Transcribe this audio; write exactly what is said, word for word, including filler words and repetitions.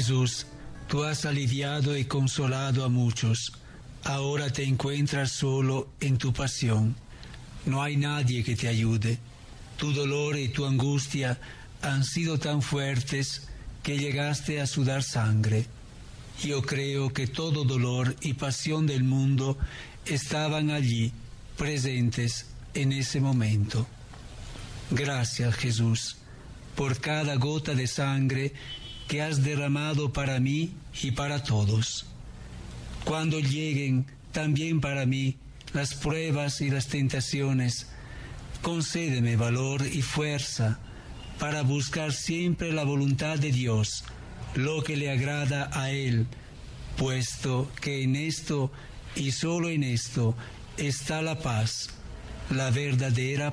Jesús, tú has aliviado y consolado a muchos. Ahora te encuentras solo en tu pasión. No hay nadie que te ayude. Tu dolor y tu angustia han sido tan fuertes que llegaste a sudar sangre. Yo creo que todo dolor y pasión del mundo estaban allí, presentes en ese momento. Gracias, Jesús, por cada gota de sangre que has derramado para mí y para todos. Cuando lleguen también para mí las pruebas y las tentaciones, concédeme valor y fuerza para buscar siempre la voluntad de Dios, lo que le agrada a Él, puesto que en esto y solo en esto está la paz, la verdadera